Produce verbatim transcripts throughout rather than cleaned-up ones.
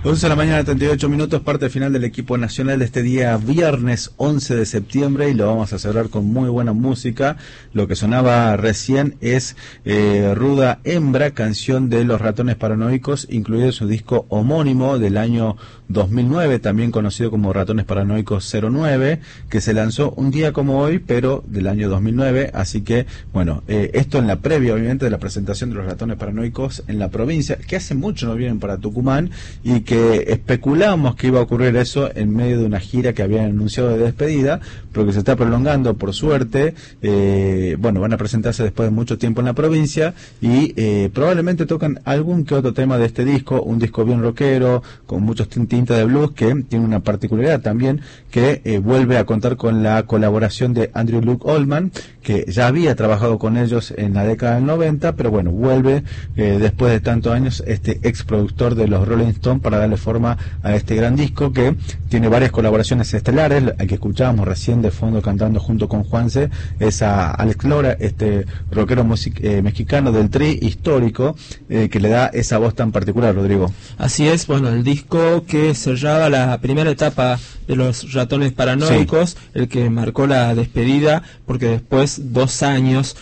once de la mañana, treinta y ocho minutos, parte final del equipo nacional de este día viernes once de septiembre, y lo vamos a celebrar con muy buena música. Lo que sonaba recién es eh, Ruda Hembra, canción de Los Ratones Paranoicos, incluido en su disco homónimo del año dos mil nueve, también conocido como Ratones Paranoicos cero nueve, que se lanzó un día como hoy, pero del año dos mil nueve. Así que, bueno, eh, esto en la previa, obviamente, de la presentación de Los Ratones Paranoicos en la provincia, que hace mucho no vienen para Tucumán, y que especulamos que iba a ocurrir eso en medio de una gira que habían anunciado de despedida, pero que se está prolongando por suerte. Eh, bueno, van a presentarse después de mucho tiempo en la provincia, y eh, probablemente tocan algún que otro tema de este disco, un disco bien rockero, con muchos tintas de blues, que tiene una particularidad también, que eh, vuelve a contar con la colaboración de Andrew Luke Oldham, que ya había trabajado con ellos en la década del noventa, pero bueno, vuelve eh, después de tantos años este ex productor de los Rolling Stones para darle forma a este gran disco, que tiene varias colaboraciones estelares. El que escuchábamos recién de fondo cantando junto con Juanse es a Alex Lora, este rockero music, eh, mexicano del Tri histórico, eh, que le da esa voz tan particular, Rodrigo. Así es, bueno, el disco que cerraba la primera etapa de Los Ratones Paranoicos, sí, el que marcó la despedida, porque después, dos años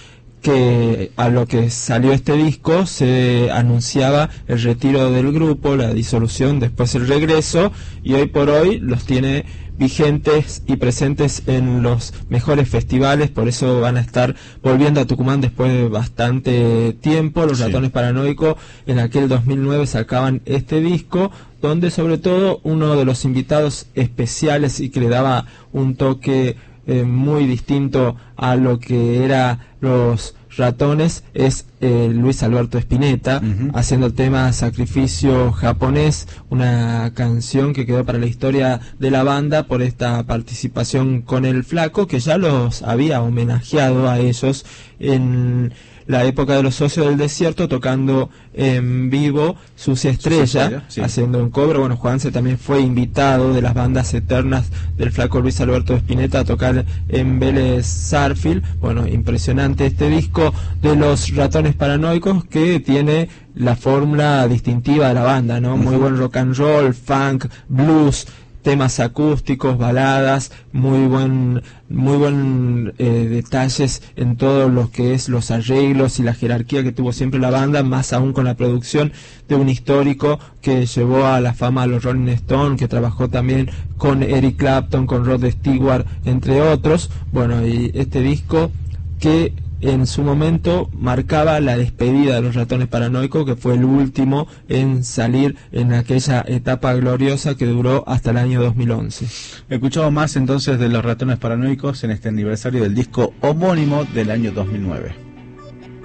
que a lo que salió este disco, se anunciaba el retiro del grupo, la disolución, después el regreso, y hoy por hoy los tiene vigentes y presentes en los mejores festivales. Por eso van a estar volviendo a Tucumán después de bastante tiempo. Los sí. Ratones Paranoicos en aquel dos mil nueve sacaban este disco, donde sobre todo uno de los invitados especiales y que le daba un toque eh, muy distinto a lo que era Los Ratones es eh, Luis Alberto Spinetta, uh-huh. haciendo el tema Sacrificio Japonés, una canción que quedó para la historia de la banda por esta participación con el Flaco, que ya los había homenajeado a ellos en la época de Los Socios del Desierto, tocando en vivo Sucia Estrella, Sucia Estrella sí. haciendo un cobro. Bueno, Juanse también fue invitado de las bandas eternas del Flaco Luis Alberto Spinetta a tocar en Vélez Sarsfield. Bueno, impresionante este disco de Los Ratones Paranoicos, que tiene la fórmula distintiva de la banda, ¿no? Muy buen rock and roll, funk, blues, temas acústicos, baladas, muy buen muy buen eh, detalles en todo lo que es los arreglos y la jerarquía que tuvo siempre la banda, más aún con la producción de un histórico que llevó a la fama a los Rolling Stones, que trabajó también con Eric Clapton, con Rod Stewart, entre otros. Bueno, y este disco que en su momento marcaba la despedida de Los Ratones Paranoicos, que fue el último en salir en aquella etapa gloriosa que duró hasta el año dos mil once. Escuchamos más entonces de Los Ratones Paranoicos en este aniversario del disco homónimo del año dos mil nueve.